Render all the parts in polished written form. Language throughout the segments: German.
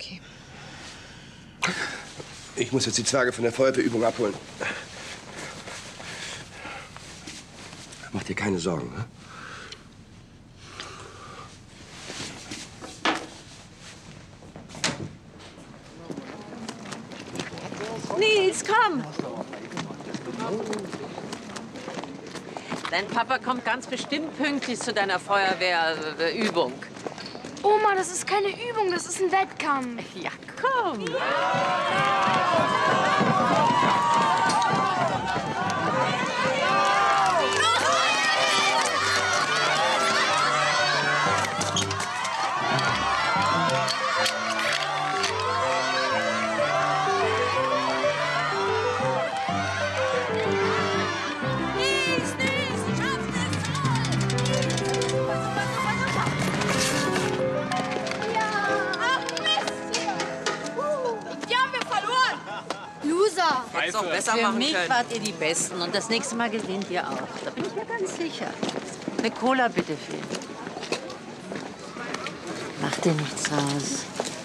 Okay. Ich muss jetzt die Zwerge von der Feuerwehrübung abholen. Mach dir keine Sorgen, ne? Nils, komm! Dein Papa kommt ganz bestimmt pünktlich zu deiner Feuerwehrübung. Oma, das ist keine Übung, das ist ein Wettkampf. Ja, komm! Hätt's auch besser Für mich können. Wart ihr die Besten und das nächste Mal gewinnt ihr auch. Da bin ich mir ganz sicher. Eine Cola bitte, Phil. Mach dir nichts raus.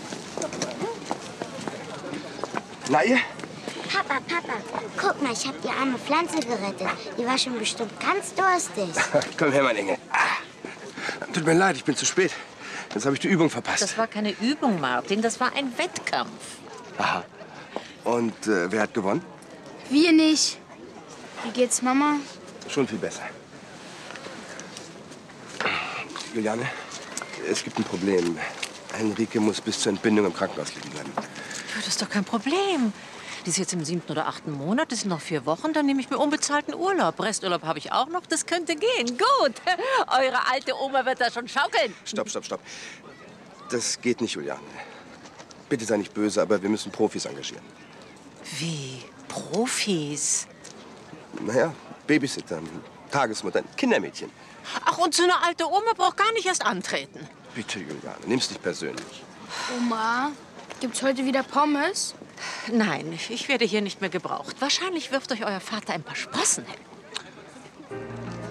Na, ihr? Papa, guck mal, ich habe die arme Pflanze gerettet. Die war schon bestimmt ganz durstig. Komm her, mein Engel. Tut mir leid, ich bin zu spät. Jetzt habe ich die Übung verpasst. Das war keine Übung, Martin. Das war ein Wettkampf. Aha. Und wer hat gewonnen? Wir nicht. Wie geht's, Mama? Schon viel besser. Juliane, es gibt ein Problem. Henrike muss bis zur Entbindung im Krankenhaus liegen bleiben. Das ist doch kein Problem. Die ist jetzt im 7. oder 8. Monat, das sind noch 4 Wochen, dann nehme ich mir unbezahlten Urlaub. Resturlaub habe ich auch noch, das könnte gehen. Gut, eure alte Oma wird da schon schaukeln. Stopp. Das geht nicht, Juliane. Bitte sei nicht böse, aber wir müssen Profis engagieren. Wie? Profis? Naja, Babysitter, Tagesmutter, Kindermädchen. Ach, und so eine alte Oma braucht gar nicht erst antreten. Bitte, Juliane, nimm's nicht persönlich. Oma, gibt's heute wieder Pommes? Nein, ich werde hier nicht mehr gebraucht. Wahrscheinlich wirft euch euer Vater ein paar Sprossen hin.